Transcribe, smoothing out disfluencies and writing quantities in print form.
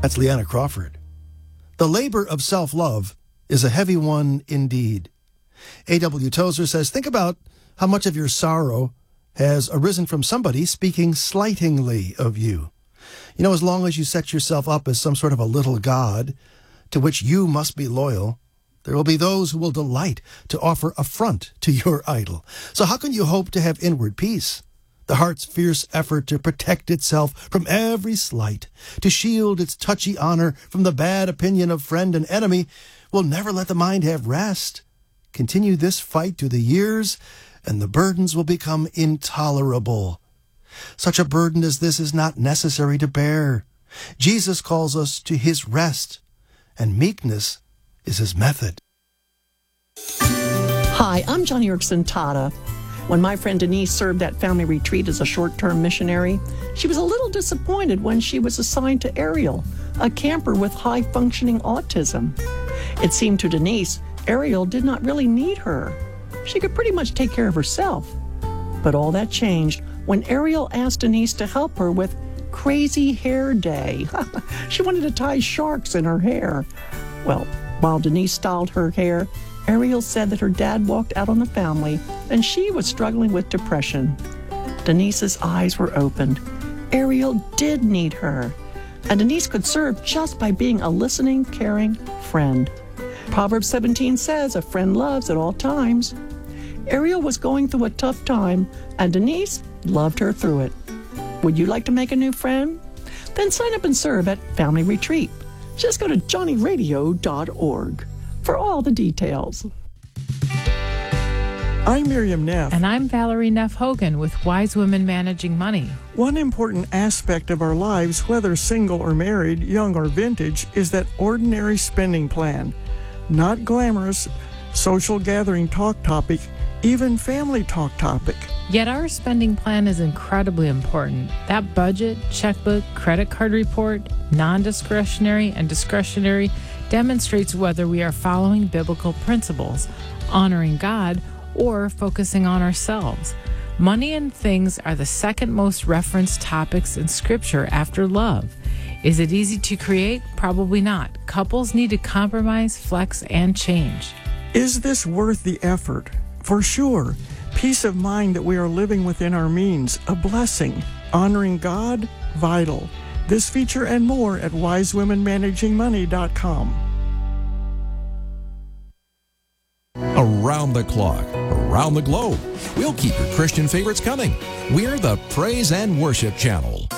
That's Leanna Crawford. The labor of self-love is a heavy one indeed. A.W. Tozer says, think about how much of your sorrow has arisen from somebody speaking slightingly of you. You know, as long as you set yourself up as some sort of a little god to which you must be loyal, there will be those who will delight to offer affront to your idol. So how can you hope to have inward peace? The heart's fierce effort to protect itself from every slight, to shield its touchy honor from the bad opinion of friend and enemy, will never let the mind have rest. Continue this fight through the years, and the burdens will become intolerable. Such a burden as this is not necessary to bear. Jesus calls us to his rest, and meekness is his method. Hi, I'm Johnny Erickson Tata. When my friend Denise served at family retreat as a short-term missionary, she was a little disappointed when she was assigned to Ariel, a camper with high-functioning autism. It seemed to Denise, Ariel did not really need her. She could pretty much take care of herself. But all that changed when Ariel asked Denise to help her with Crazy Hair Day. She wanted to tie sharks in her hair. Well, while Denise styled her hair, Ariel said that her dad walked out on the family and she was struggling with depression. Denise's eyes were opened. Ariel did need her, and Denise could serve just by being a listening, caring friend. Proverbs 17 says, a friend loves at all times. Ariel was going through a tough time, and Denise loved her through it. Would you like to make a new friend? Then sign up and serve at Family Retreat. Just go to johnnyradio.org for all the details. I'm Miriam Neff. And I'm Valerie Neff Hogan with Wise Women Managing Money. One important aspect of our lives, whether single or married, young or vintage, is that ordinary spending plan. Not glamorous, social gathering talk topic, even family talk topic. Yet our spending plan is incredibly important. That budget, checkbook, credit card report, non-discretionary and discretionary demonstrates whether we are following biblical principles, honoring God, or focusing on ourselves. Money and things are the second most referenced topics in Scripture after love. Is it easy to create? Probably not. Couples need to compromise, flex, and change. Is this worth the effort? For sure. Peace of mind that we are living within our means, a blessing. Honoring God, vital. This feature and more at wisewomenmanagingmoney.com. Around the clock, around the globe, we'll keep your Christian favorites coming. We're the Praise and Worship Channel.